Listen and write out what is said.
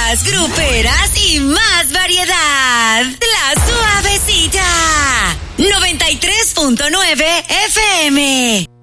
más gruperas y más variedad. La Suavecita. 93.9 FM.